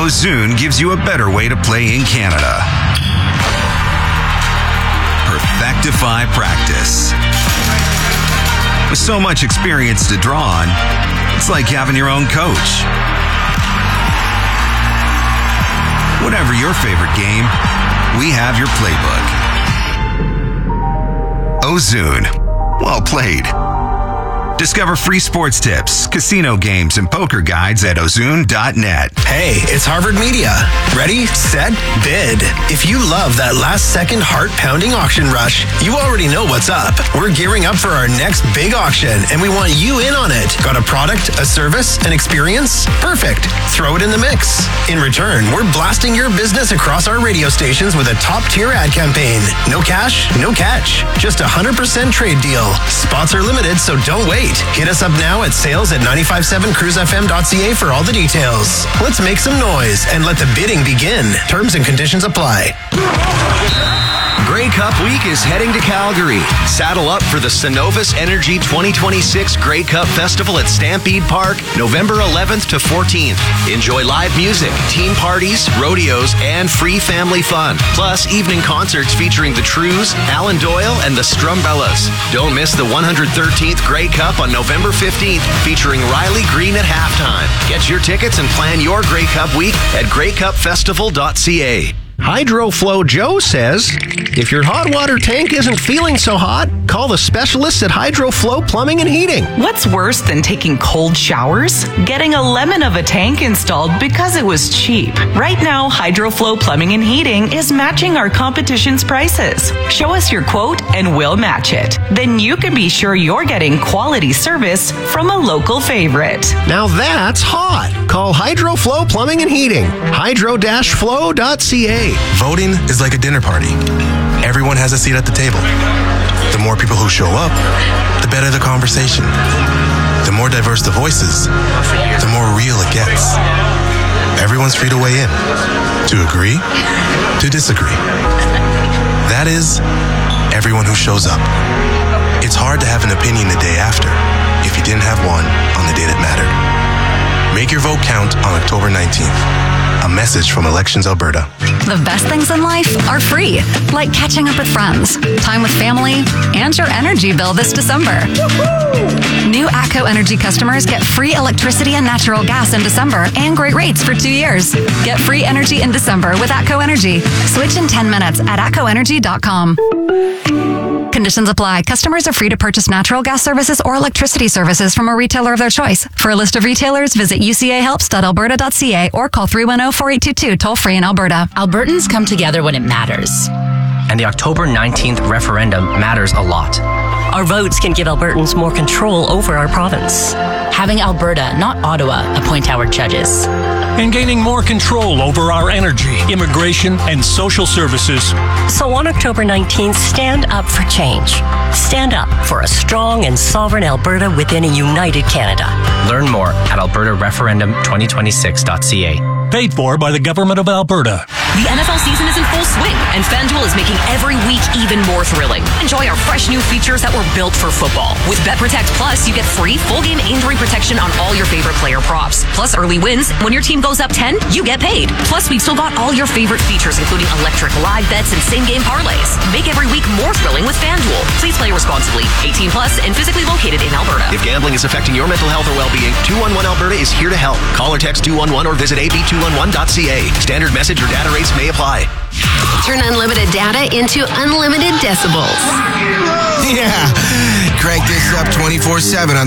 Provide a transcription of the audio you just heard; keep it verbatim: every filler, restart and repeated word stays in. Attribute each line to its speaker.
Speaker 1: Ozoon gives you a better way to play in Canada. Perfectify practice. With so much experience to draw on, it's like having your own coach. Whatever your favorite game, we have your playbook. Ozoon. Well played. Discover free sports tips, casino games, and poker guides at ozoon dot net.
Speaker 2: Hey, it's Harvard Media. Ready, set, bid. If you love that last-second heart-pounding auction rush, you already know what's up. We're gearing up for our next big auction, and we want you in on it. Got a product, a service, an experience? Perfect. Throw it in the mix. In return, we're blasting your business across our radio stations with a top-tier ad campaign. No cash, no catch. Just a one hundred percent trade deal. Spots are limited, so don't wait. Hit us up now at sales at nine five seven cruise f m dot c a for all the details. Let's make some noise and let the bidding begin. Terms and conditions apply.
Speaker 3: Grey Cup Week is heading to Calgary. Saddle up for the Cenovus Energy twenty twenty-six Grey Cup Festival at Stampede Park, November eleventh to fourteenth. Enjoy live music, team parties, rodeos, and free family fun. Plus, evening concerts featuring the Trews, Alan Doyle, and the Strumbellas. Don't miss the one hundred thirteenth Grey Cup on November fifteenth, featuring Riley Green at halftime. Get your tickets and plan your Grey Cup Week at grey cup festival dot c a.
Speaker 4: HydroFlow Joe says, if your hot water tank isn't feeling so hot, call the specialists at HydroFlow Plumbing and Heating.
Speaker 5: What's worse than taking cold showers? Getting a lemon of a tank installed because it was cheap. Right now, HydroFlow Plumbing and Heating is matching our competition's prices. Show us your quote and we'll match it. Then you can be sure you're getting quality service from a local favorite.
Speaker 4: Now that's hot. Call HydroFlow Plumbing and Heating. hydro dash flow dot c a.
Speaker 6: Voting is like a dinner party. Everyone has a seat at the table. The more people who show up, the better the conversation. The more diverse the voices, the more real it gets. Everyone's free to weigh in, to agree, to disagree. That is, everyone who shows up. It's hard to have an opinion the day after if you didn't have one on the day that mattered. Make your vote count on October nineteenth. A message from Elections Alberta.
Speaker 7: The best things in life are free, like catching up with friends, time with family, and your energy bill this December. Woo-hoo! New ATCO Energy customers get free electricity and natural gas in December and great rates for two years. Get free energy in December with ATCO Energy. Switch in ten minutes at atco energy dot com. Conditions apply. Customers are free to purchase natural gas services or electricity services from a retailer of their choice. For a list of retailers, visit u c a helps dot alberta dot c a or call three one zero, four eight two two toll free in Alberta.
Speaker 8: Albertans come together when it matters.
Speaker 9: And the October nineteenth referendum matters a lot.
Speaker 10: Our votes can give Albertans more control over our province.
Speaker 8: Having Alberta, not Ottawa, appoint our judges.
Speaker 11: And gaining more control over our energy, immigration, and social services.
Speaker 10: So on October nineteenth, stand up for change. Stand up for a strong and sovereign Alberta within a united Canada.
Speaker 9: Learn more at alberta referendum twenty twenty-six dot c a.
Speaker 11: Paid for by the Government of Alberta.
Speaker 12: The N F L season is in full swing, and FanDuel is making every week even more thrilling. Enjoy our fresh new features that were built for football. With BetProtect Plus, you get free full-game injury protection on all your favorite player props. Plus early wins. When your team goes up ten, you get paid. Plus, we've still got all your favorite features, including electric live bets and same-game parlays. Make every week more thrilling with FanDuel. Please play responsibly. eighteen plus and physically located in Alberta.
Speaker 3: If gambling is affecting your mental health or well-being, two one one Alberta is here to help. Call or text two one one or visit a b two one one dot c a. Standard message or data rates may apply.
Speaker 13: Turn unlimited data into unlimited decibels.
Speaker 14: Yeah, crank this up twenty-four seven on